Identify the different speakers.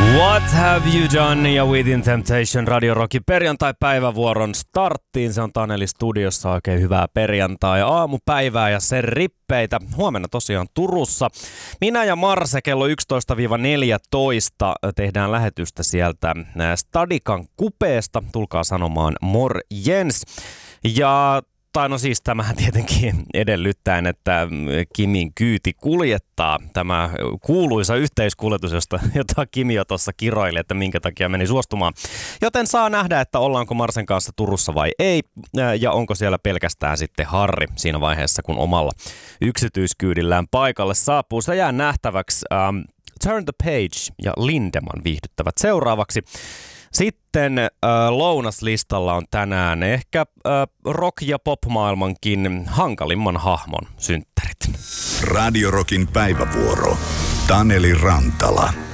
Speaker 1: What have you done? Ja Within Temptation Radio Rockin perjantai-päivävuoron starttiin. Se on Taneli studiossa. Oikein hyvää perjantai-aamupäivää ja sen rippeitä. Huomenna tosiaan Turussa. Minä ja Marse kello 11-14 tehdään lähetystä sieltä Stadikan kupeesta. Tulkaa sanomaan morjens. Ja no siis tämähän tietenkin edellyttäen, että Kimin kyyti kuljettaa tämä kuuluisa yhteiskuljetus, jota Kimi jo tuossa kiroili, että minkä takia meni suostumaan. Joten saa nähdä, että ollaanko Marsen kanssa Turussa vai ei, ja onko siellä pelkästään sitten Harri siinä vaiheessa, kun omalla yksityiskyydillään paikalle saapuu. Se jää nähtäväksi. Turn the Page ja Lindemann viihdyttävät seuraavaksi. Sitten lounaslistalla on tänään ehkä rock- ja pop-maailmankin hankalimman hahmon synttärit.
Speaker 2: Radio Rockin päivävuoro. Taneli Rantala.